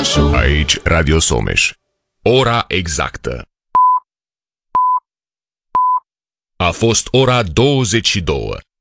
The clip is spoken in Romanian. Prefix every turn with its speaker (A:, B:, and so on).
A: Moșașul.
B: Aici Radio Someș. Ora exactă. A fost ora 22.